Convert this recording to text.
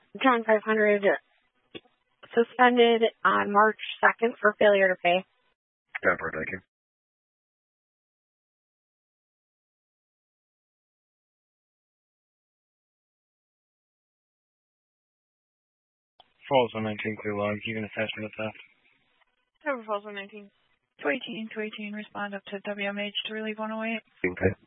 John 500 suspended on March 2nd for failure to pay. Pepper, thank you. Falls 119, clear log, even attachment of theft. Tower Falls 119. 218, respond up to WMH to relieve 108. Okay.